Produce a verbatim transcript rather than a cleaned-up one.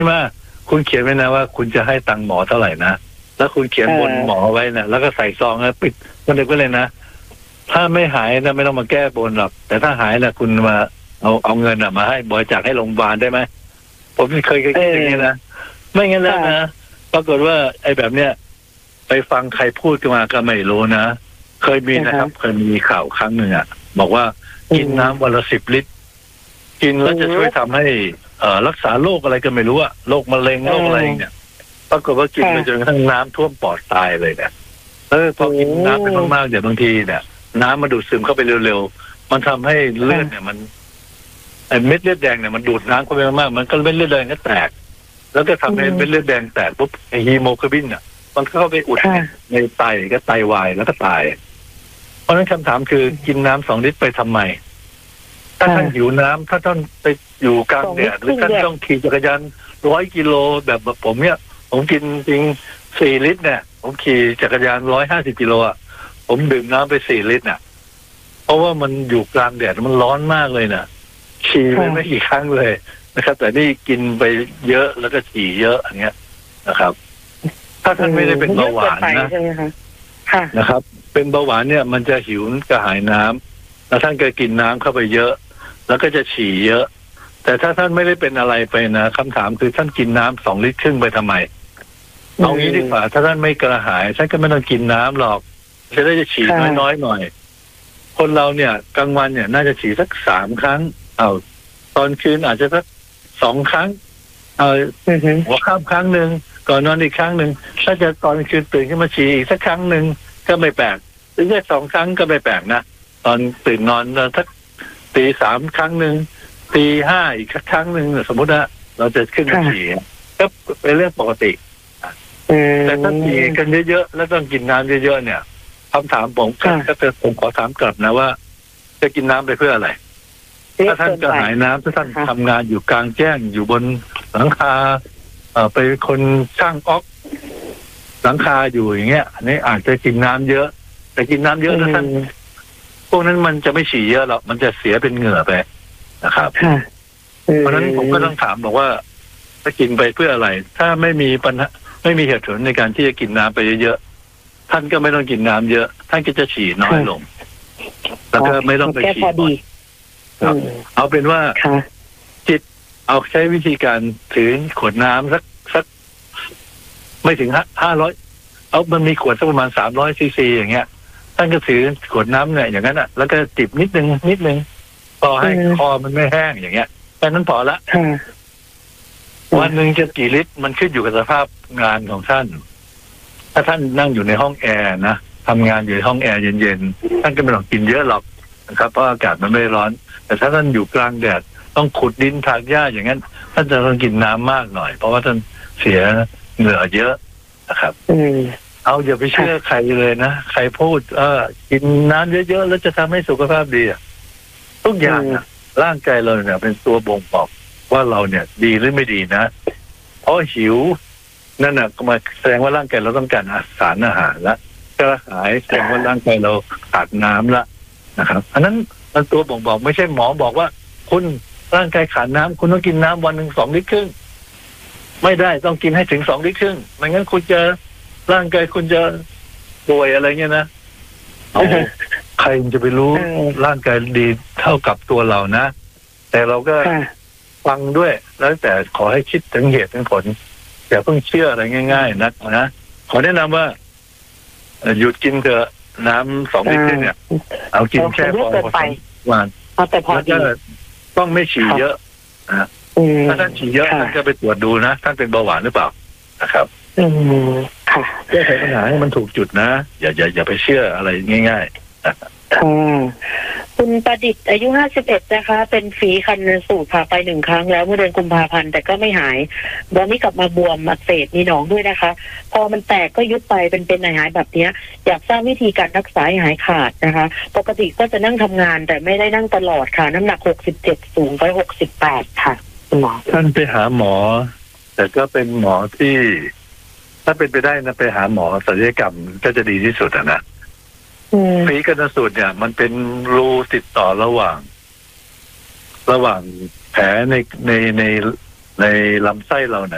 ว่าคุณเขียนไว้นะว่าคุณจะให้ตังค์หมอเท่าไหร่นะแล้วคุณเขียนบนหมอไว้นะแล้วก็ใส่ซองแล้วปิดมันเลยก็เลยนะถ้าไม่หายนะไม่ต้องมาแก้บนหรอกแต่ถ้าหายนะคุณมาเอาเอาเงินอะมาให้บริจาคให้โรงพยาบาลได้ไหมผมเคยเคยคิดอย่างนี้นะไม่งั้นแล้วนะปรากฏว่าไอ้แบบเนี้ยไปฟังใครพูดกันมาก็ไม่รู้นะเคยมีนะครับเคยมีข่าวครั้งหนึ่งอ่ะบอกว่ากินน้ำวันละสิบลิตรกินแล้วจะช่วยทำให้เอ่อรักษาโรคอะไรก็ไม่รู้อะโรคมะเร็งโรคอะไรเนี่ยปรากฏว่ากินไปจนกระทั่งน้ำท่วมปอดตายเลยเนี่ยเออพอกินน้ำไปมากๆเดี๋ยวบางทีเนี่ยน้ำมันดูดซึมเข้าไปเร็วๆมันทำให้เลือดเนี่ยมันไอ้เม็ดเลือดแดงเนี่ยมันดูดน้ำเข้าไปมากๆมันก็เม็ดเลือดแดงก็แตกแล้วก็ทำให้เม็ดเลือดแดงแตกปุ๊บไอ้ฮีโมโกลบินเนี่ยมันเข้าไปอุดในไตก็ไตวายแล้วก็ตายเพราะฉะนั้นคำถามคือกินน้ำสองลิตรไปทำไมถ้าท่านหิวน้ำถ้าท่านไปอยู่กลางแดดหรือท่านต้องขี่จักรยานร้อยกิโลแบบผมเนี่ยผมกินจริงสี่ลิตรเนี่ยผมขี่จักรยานร้อยห้าสิบกิโลอ่ะผมดื่มน้ำไปสี่ลิตรน่ะเพราะว่ามันอยู่กลางแดดมันร้อนมากเลยนะขี่ไปไม่กี่ครั้งเลยนะครับแต่นี่กินไปเยอะแล้วก็ฉี่เยอะอย่างเงี้ยนะครับถ้าท่านไม่ได้เป็นเบาหวานนะนะครับ เป็นเบาหวานเนี่ยมันจะหิวกระหายน้ำแล้วท่านก็กินน้ำเข้าไปเยอะแล้วก็จะฉี่เยอะแต่ถ้าท่านไม่ได้เป็นอะไรไปนะคำถามคือท่านกินน้ำสองลิตรครึ่งไปทำไมเอางี้ดีกว่าถ้าท่านไม่กระหายท่านก็ไม่ต้องกินน้ำหรอกจะได้จะฉี่น้อยๆหน่อยคนเราเนี่ยกลางวันเนี่ยน่าจะฉี่สักสามครั้งเอาตอนคืนอาจจะสักสองครั้งเอาหัวค่ำครั้งหนึ่งก่อนนอนอีกครั้งหนึ่งถ้าจะตอนคืนตื่นขึ้นมาฉี่อีกสักครั้งหนึ่งก็ไม่แปลกหรือแค่สองครั้งก็ไม่แปลกนะตอนตื่นนอนสักตีสามครั้งหนึ่งตีห้าอีกครั้งหนึ่งสมมติว่าเราจะขึ้นมาฉี่ก็เป็นเรื่องปกติแต่ถ้าฉี่กันเยอะๆแล้วต้องกินน้ำเยอะๆเนี่ยคำถามผมก็จะผมขอถามกลับนะว่าจะกินน้ำไปเพื่ออะไรถ้าท่านกระหายน้ำถ้าท่านทำงานอยู่กลางแจ้งอยู่บนหลังคาเอ่อไปคนช่างก๊อกหลังคาอยู่อย่างเงี้ยอันนี้อาจจะกินน้ำเยอะแต่กินน้ำเยอะนะท่านพวกนั้นมันจะไม่ฉี่เยอะหรอกมันจะเสียเป็นเหงื่อไปนะครับเพราะฉะนั้นผมก็ต้องถามบอกว่าจะกินไปเพื่ออะไรถ้าไม่มีปัญหาไม่มีเหตุผลในการที่จะกินน้ำไปเยอะๆท่านก็ไม่ต้องกินน้ำเยอะท่านก็จะฉี่น้อยลงแล้วก็ไม่ต้องไปฉี่บ่อยเอาเป็นว่าจิตเอาใช้วิธีการถือขวดน้ำสักสักไม่ถึงห้าร้อยเอามันมีขวดสักประมาณสามร้อยซีซีอย่างเงี้ยท่านก็ถือขวดน้ำเนี่ยอย่างนั้นอ่ะแล้วก็จิบนิดนึงนิดนึงพอให้คอมันไม่แห้งอย่างเงี้ยแค่นั้นพอละวันหนึ่งจะกี่ลิตรมันขึ้นอยู่กับสภาพงานของท่านถ้าท่านนั่งอยู่ในห้องแอร์นะทำงานอยู่ในห้องแอร์เย็นๆท่านก็ไม่ต้องกินเยอะหรอกนะครับเพราะอากาศมันไม่ร้อนแต่ถ้าท่านอยู่กลางแดดต้องขุดดินถากหญ้าอย่างนั้นท่านจะต้องกินน้ำมากหน่อยเพราะว่าท่านเสียเหงื่อเยอะนะครับเอาอย่าไปเชื่อใครเลยนะใครพูดเออกินน้ำเยอะๆแล้วจะทำให้สุขภาพดีทุกอย่างนะร่างกายเราเนี่ยเป็นตัวบ่งบอกว่าเราเนี่ยดีหรือไม่ดีนะเพราะหิวนั่นน่ะก็มาแสดงว่าร่างกายเราต้องการสารอาหารละกระหายแสดงว่าร่างกายเราขาดน้ำละนะครับอันนั้นมันตัวบ่งบอกไม่ใช่หมอบอกว่าคุณร่างกายขาดน้ำคุณต้องกินน้ำวันหนึ่งสองลิตรครึ่งไม่ได้ต้องกินให้ถึงสองลิตรครึ่งไม่งั้นคุณจะร่างกายคุณจะป่วยอะไรเงี้ยนะเอาใครจะไปรู้ร่างกายดีเท่ากับตัวเรานะแต่เราก็ฟังด้วยแล้วแต่ขอให้คิดถึงเหตุถึงผลอย่าเพิ่งเชื่ออะไรง่ายๆนักนะขอแนะนำว่าหยุดกินเถอะน้ำสองลิตรเนี่ยเอากินแค่พอพอสมควรแล้วก็ต้องไม่ฉี่เยอะนะถ้าท่านฉี่เยอะท่านก็ไปตรวจดูนะท่านเป็นเบาหวานหรือเปล่านะครับแก้ไขปัญหาให้มันถูกจุดนะอย่าอย่าอย่าไปเชื่ออะไรง่ายๆค่ะคุณประดิษฐ์อายุห้าสิบเอ็ดนะคะเป็นฝีคันสูตรผ่าไปหนึ่งครั้งแล้วเมื่อเดือนกุมภาพันธ์แต่ก็ไม่หายตอนนี้กลับมาบวมอักเสบมีหนองด้วยนะคะพอมันแตกก็ยุบไปเป็นเป็นหายแบบนี้อยากทราบวิธีการรักษาให้หายขาดนะคะปกติก็จะนั่งทำงานแต่ไม่ได้นั่งตลอดค่ะน้ำหนักหกสิบเจ็ดสูงไปหกสิบแปดค่ะคุณหมอท่านไปหาหมอแต่ก็เป็นหมอที่ถ้าเป็นไปได้นะไปหาหมอศัลยกรรมก็จะดีที่สุดนะฝีกนสูตรเนี่ยมันเป็นรูติดต่อระหว่างระหว่างแผลในในในในลำไส้เราเนี่ย